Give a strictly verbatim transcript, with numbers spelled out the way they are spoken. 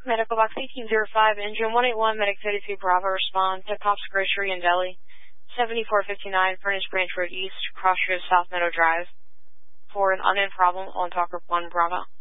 Medical Box eighteen oh five, Engine one eight one, Medic thirty-two Bravo, respond to Pop's Grocery in Delhi, seventy-four fifty-nine, Furnace Branch Road East, Crossroads, South Meadow Drive, for an unnamed problem on Talker one Bravo.